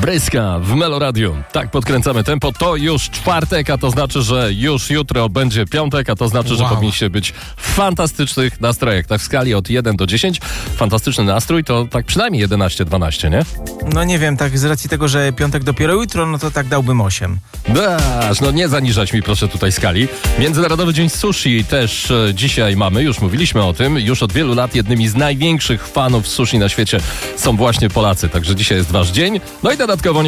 Wryska w Meloradiu. Tak podkręcamy tempo. To już czwartek, a to znaczy, że już jutro będzie piątek, a to znaczy, że powinniście być w fantastycznych nastrojach. Tak w skali od 1 do 10. Fantastyczny nastrój to tak przynajmniej 11-12, nie? No nie wiem, tak z racji tego, że piątek dopiero jutro, no to tak dałbym 8. No nie zaniżać mi proszę tutaj skali. Międzynarodowy Dzień Sushi też dzisiaj mamy, już mówiliśmy o tym. Już od wielu lat jednymi z największych fanów sushi na świecie są właśnie Polacy. Także dzisiaj jest wasz dzień. No i dodatkowo